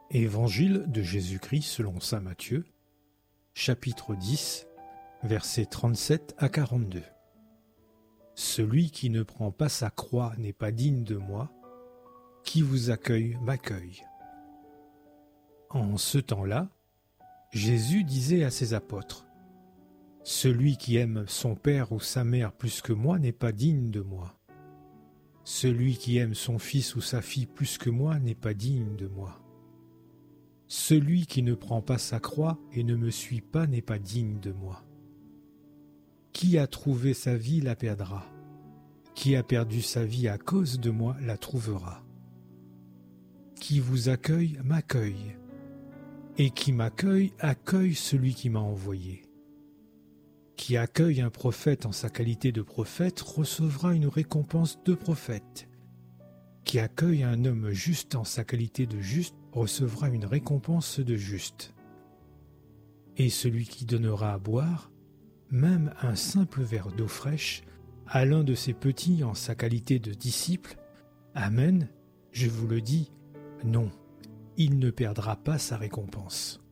Évangile de Jésus-Christ selon saint Matthieu, chapitre 10, versets 37 à 42. Celui qui ne prend pas sa croix n'est pas digne de moi. Qui vous accueille m'accueille. En ce temps-là, Jésus disait à ses apôtres : Celui qui aime son père ou sa mère plus que moi n'est pas digne de moi. Celui qui aime son fils ou sa fille plus que moi n'est pas digne de moi. Celui qui ne prend pas sa croix et ne me suit pas n'est pas digne de moi. Qui a trouvé sa vie la perdra. Qui a perdu sa vie à cause de moi la trouvera. Qui vous accueille m'accueille. Et qui m'accueille accueille celui qui m'a envoyé. Qui accueille un prophète en sa qualité de prophète recevra une récompense de prophète. Qui accueille un homme juste en sa qualité de juste recevra une récompense de juste. Et celui qui donnera à boire, même un simple verre d'eau fraîche, à l'un de ses petits en sa qualité de disciple, amen, je vous le dis, non, il ne perdra pas sa récompense.